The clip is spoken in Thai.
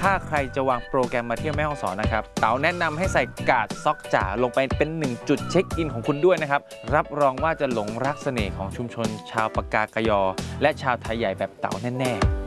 ถ้าใครจะวางโปรแกรมมาเที่ยวแม่ฮ่องสอนนะครับเต๋าแนะนำให้ใส่การ์ดซอกจ๋าลงไปเป็น1จุดเช็คอินของคุณด้วยนะครับรับรองว่าจะหลงรักเสน่ห์ของชุมชนชาวปากากยอและชาวไทยใหญ่แบบเต๋าแน่ๆ